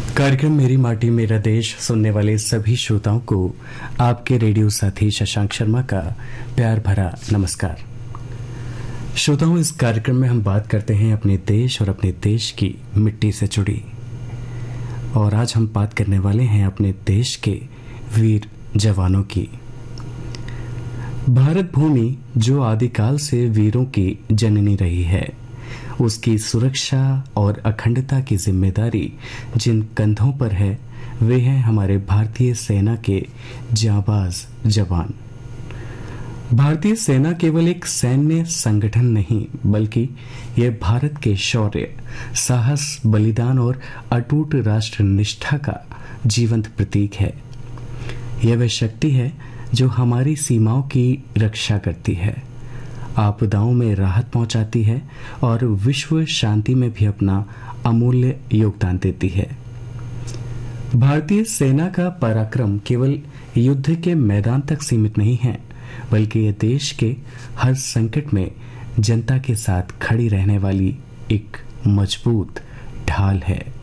कार्यक्रम मेरी माटी मेरा देश सुनने वाले सभी श्रोताओं को आपके रेडियो साथी शशांक शर्मा का प्यार भरा नमस्कार। श्रोताओं, इस कार्यक्रम में हम बात करते हैं अपने देश और अपने देश की मिट्टी से जुड़ी, और आज हम बात करने वाले हैं अपने देश के वीर जवानों की। भारत भूमि जो आदिकाल से वीरों की जननी रही है, उसकी सुरक्षा और अखंडता की जिम्मेदारी जिन कंधों पर है वे हैं हमारे भारतीय सेना के जांबाज जवान। भारतीय सेना केवल एक सैन्य संगठन नहीं, बल्कि यह भारत के शौर्य, साहस, बलिदान और अटूट राष्ट्र निष्ठा का जीवंत प्रतीक है। यह वह शक्ति है जो हमारी सीमाओं की रक्षा करती है, आपदाओं में राहत पहुंचाती है और विश्व शांति में भी अपना अमूल्य योगदान देती है। भारतीय सेना का पराक्रम केवल युद्ध के मैदान तक सीमित नहीं है, बल्कि यह देश के हर संकट में जनता के साथ खड़ी रहने वाली एक मजबूत ढाल है।